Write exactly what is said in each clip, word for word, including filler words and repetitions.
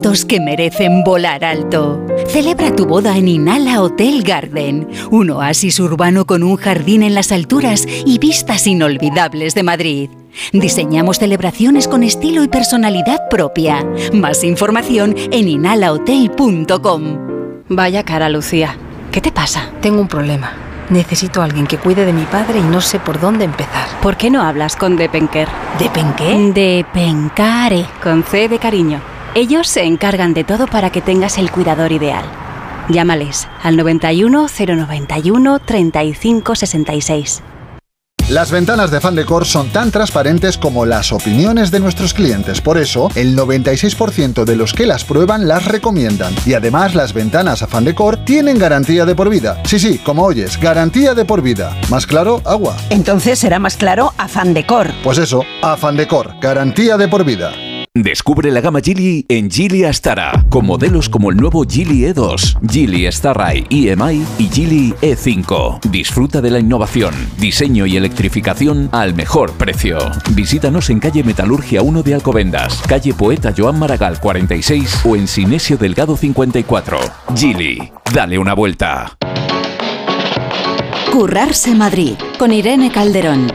Que merecen volar alto. Celebra tu boda en Inala Hotel Garden, un oasis urbano con un jardín en las alturas y vistas inolvidables de Madrid. Diseñamos celebraciones con estilo y personalidad propia. Más información en inala hotel punto com. Vaya cara, Lucía. ¿Qué te pasa? Tengo un problema. Necesito a alguien que cuide de mi padre y no sé por dónde empezar. ¿Por qué no hablas con Depenker? ¿Depenqué? Depencare, con C de cariño. Ellos se encargan de todo para que tengas el cuidador ideal. Llámales al noventa y uno, cero noventa y uno, treinta y cinco sesenta y seis. Las ventanas de Fandecor son tan transparentes como las opiniones de nuestros clientes. Por eso, el noventa y seis por ciento de los que las prueban las recomiendan. Y además, las ventanas a Fandecor tienen garantía de por vida. Sí, sí, como oyes, garantía de por vida. ¿Más claro? Agua. Entonces será más claro a Fandecor. Pues eso, a Fandecor, garantía de por vida. Descubre la gama Geely en Geely Astara, con modelos como el nuevo Geely E dos, Geely Starray E M I y Geely E cinco. Disfruta de la innovación, diseño y electrificación al mejor precio. Visítanos en calle Metalurgia uno de Alcobendas, calle Poeta Joan Maragall cuarenta y seis o en Sinesio Delgado cincuenta y cuatro. Geely, dale una vuelta. Currarse Madrid, con Irene Calderón.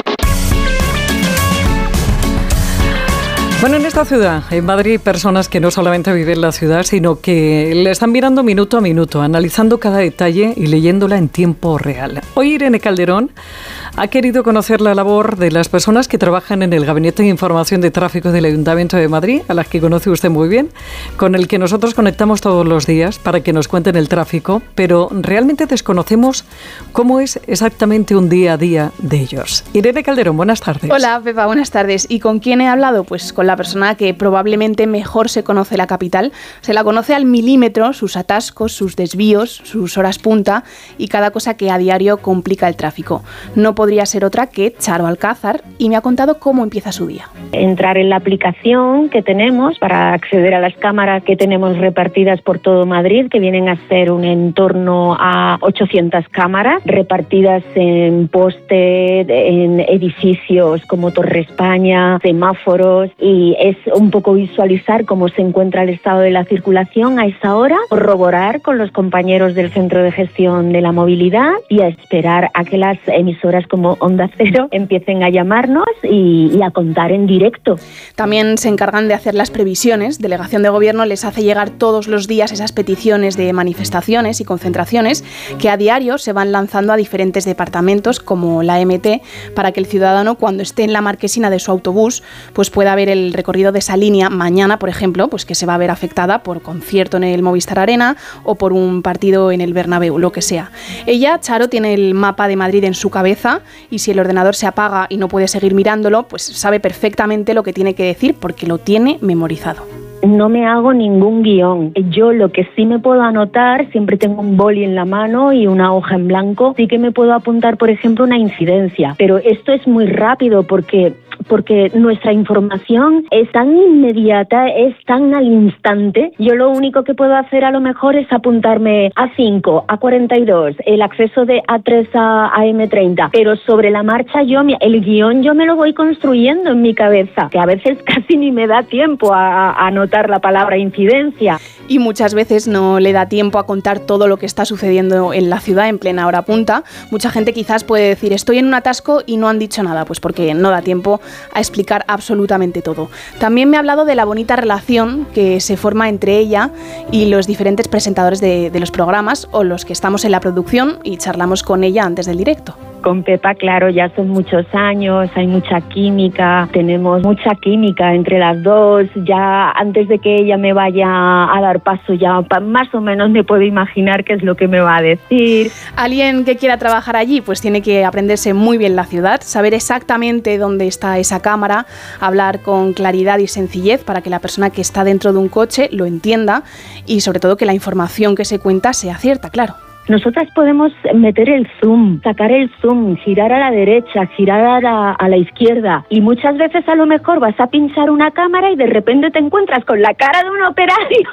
Bueno, en esta ciudad, en Madrid, hay personas que no solamente viven en la ciudad, sino que le están mirando minuto a minuto, analizando cada detalle y leyéndola en tiempo real. Hoy Irene Calderón ha querido conocer la labor de las personas que trabajan en el Gabinete de Información de Tráfico del Ayuntamiento de Madrid, a las que conoce usted muy bien, con el que nosotros conectamos todos los días para que nos cuenten el tráfico, pero realmente desconocemos cómo es exactamente un día a día de ellos. Irene Calderón, buenas tardes. Hola, Pepa, buenas tardes. ¿Y con quién he hablado? Pues con la persona que probablemente mejor se conoce la capital. Se la conoce al milímetro, sus atascos, sus desvíos, sus horas punta y cada cosa que a diario complica el tráfico. No podría ser otra que Charo Alcázar, y me ha contado cómo empieza su día. Entrar en la aplicación que tenemos para acceder a las cámaras que tenemos repartidas por todo Madrid, que vienen a ser un entorno a ochocientas cámaras repartidas en poste, en edificios como Torre España, semáforos, y es un poco visualizar cómo se encuentra el estado de la circulación a esa hora, corroborar con los compañeros del Centro de Gestión de la Movilidad y a esperar a que las emisoras como Onda Cero empiecen a llamarnos y, y a contar en directo. También se encargan de hacer las previsiones. Delegación de Gobierno les hace llegar todos los días esas peticiones de manifestaciones y concentraciones que a diario se van lanzando a diferentes departamentos como la M T para que el ciudadano, cuando esté en la marquesina de su autobús, pues pueda ver el recorrido de esa línea mañana, por ejemplo, pues que se va a ver afectada por concierto en el Movistar Arena o por un partido en el Bernabéu, lo que sea. Ella, Charo, tiene el mapa de Madrid en su cabeza y si el ordenador se apaga y no puede seguir mirándolo, pues sabe perfectamente lo que tiene que decir porque lo tiene memorizado. No me hago ningún guión. Yo lo que sí me puedo anotar, siempre tengo un boli en la mano y una hoja en blanco, sí que me puedo apuntar, por ejemplo, una incidencia. Pero esto es muy rápido porque porque nuestra información es tan inmediata, es tan al instante. Yo lo único que puedo hacer a lo mejor es apuntarme a cinco, a cuarenta y dos, el acceso de A tres a, a eme treinta, pero sobre la marcha yo, el guión yo me lo voy construyendo en mi cabeza, que a veces casi ni me da tiempo a, a anotar la palabra incidencia. Y muchas veces no le da tiempo a contar todo lo que está sucediendo en la ciudad en plena hora punta. Mucha gente quizás puede decir, estoy en un atasco y no han dicho nada, pues porque no da tiempo a explicar absolutamente todo. También me ha hablado de la bonita relación que se forma entre ella y los diferentes presentadores de, de los programas o los que estamos en la producción y charlamos con ella antes del directo. Con Pepa, claro, ya son muchos años, hay mucha química, tenemos mucha química entre las dos. Ya antes de que ella me vaya a dar paso, ya más o menos me puedo imaginar qué es lo que me va a decir. Alguien que quiera trabajar allí, pues tiene que aprenderse muy bien la ciudad, saber exactamente dónde está esa cámara, hablar con claridad y sencillez para que la persona que está dentro de un coche lo entienda y sobre todo que la información que se cuenta sea cierta, claro. nosotras podemos meter el zoom, sacar el zoom, girar a la derecha, girar a la, a la izquierda, y muchas veces a lo mejor vas a pinchar una cámara y de repente te encuentras con la cara de un operario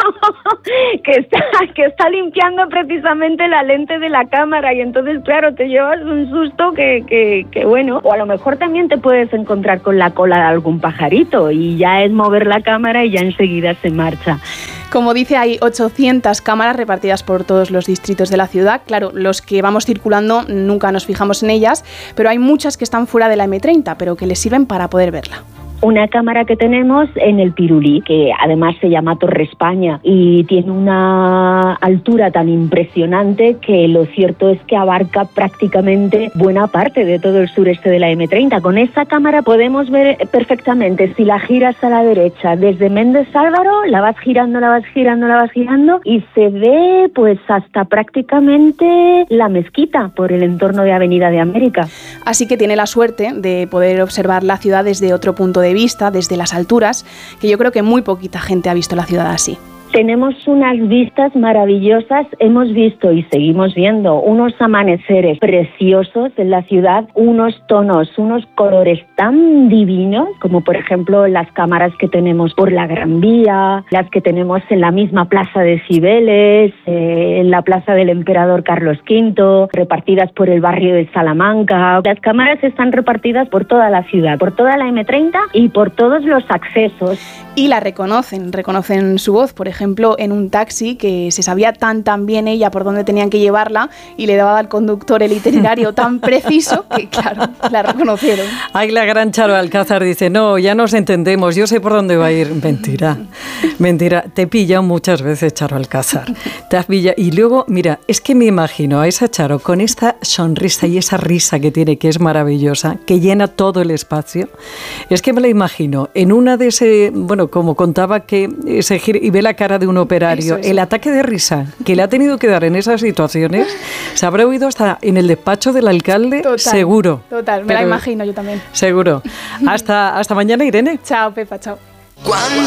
que está, que está limpiando precisamente la lente de la cámara, y entonces claro, te llevas un susto que, que, que bueno, o a lo mejor también te puedes encontrar con la cola de algún pajarito y ya es mover la cámara y ya enseguida se marcha. Como dice, hay ochocientas cámaras repartidas por todos los distritos de la ciudad. Claro, los que vamos circulando nunca nos fijamos en ellas, pero hay muchas que están fuera de la eme treinta, pero que les sirven para poder verla. Una cámara que tenemos en el Pirulí, que además se llama Torre España y tiene una altura tan impresionante que lo cierto es que abarca prácticamente buena parte de todo el sureste de la eme treinta. Con esa cámara podemos ver perfectamente, si la giras a la derecha desde Méndez Álvaro, la vas girando, la vas girando, la vas girando y se ve pues hasta prácticamente la mezquita por el entorno de Avenida de América. Así que tiene la suerte de poder observar la ciudad desde otro punto de vista, desde las alturas, que yo creo que muy poquita gente ha visto la ciudad así. Tenemos unas vistas maravillosas, hemos visto y seguimos viendo unos amaneceres preciosos en la ciudad, unos tonos, unos colores tan divinos, como por ejemplo las cámaras que tenemos por la Gran Vía, las que tenemos en la misma Plaza de Cibeles, eh, en la Plaza del Emperador Carlos quinto, repartidas por el barrio de Salamanca. Las cámaras están repartidas por toda la ciudad, por toda la eme treinta y por todos los accesos. Y la reconocen, reconocen su voz, por ejemplo, en un taxi que se sabía tan tan bien ella por dónde tenían que llevarla y le daba al conductor el itinerario tan preciso que, claro, la reconocieron. Ay, la gran Charo Alcázar dice, no, ya nos entendemos, yo sé por dónde va a ir. Mentira, mentira, te he pillado muchas veces, Charo Alcázar. Te has pillado. Y luego, mira, es que me imagino a esa Charo con esta sonrisa y esa risa que tiene, que es maravillosa, que llena todo el espacio. Es que me la imagino en una de ese, bueno, como contaba que se gira y ve la cara de un operario, eso, eso. El ataque de risa que le ha tenido que dar en esas situaciones, se habrá oído hasta en el despacho del alcalde, total, seguro. Total, me Pero, la imagino yo también. Seguro. Hasta, hasta mañana, Irene. Chao, Pepa, chao. Cuando